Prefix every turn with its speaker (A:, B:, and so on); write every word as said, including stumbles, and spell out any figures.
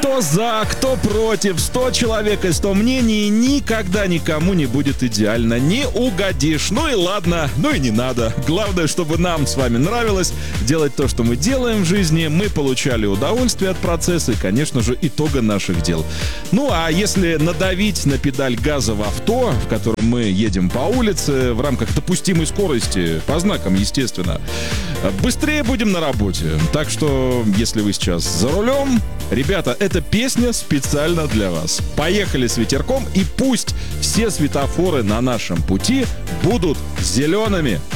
A: Кто за, кто против, сто человек и сто мнений, никогда никому не будет идеально, не угодишь. Ну и ладно, ну и не надо. Главное, чтобы нам с вами нравилось делать то, что мы делаем в жизни, мы получали удовольствие от процесса и, конечно же, итога наших дел. Ну а если надавить на педаль газа в авто, в котором мы едем по улице, в рамках допустимой скорости, по знакам, естественно, быстрее будем на работе. Так что, если вы сейчас за рулем, ребята, эта песня специально для вас. Поехали с ветерком, и пусть все светофоры на нашем пути будут зелеными.